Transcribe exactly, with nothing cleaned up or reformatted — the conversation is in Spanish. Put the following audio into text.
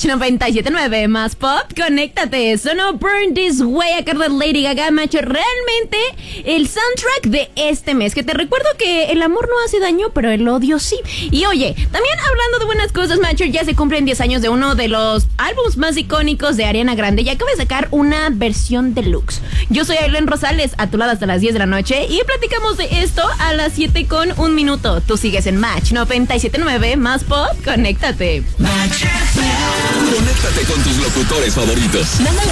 Match noventa y siete punto nueve más pop, conéctate. Sonó Burn This Way a cargo de Lady Gaga, macho. Realmente el soundtrack de este mes, que te recuerdo que el amor no hace daño, pero el odio sí. Y oye, también hablando de buenas cosas, macho, ya se cumplen diez años de uno de los álbumes más icónicos de Ariana Grande y acaba de sacar una versión deluxe. Yo soy Aileen Rosales, a tu lado hasta las diez de la noche y platicamos de esto a las siete con un minuto. Tú sigues en Match noventa y siete punto nueve más pop, conéctate. Match. Conéctate con tus locutores favoritos. Manda la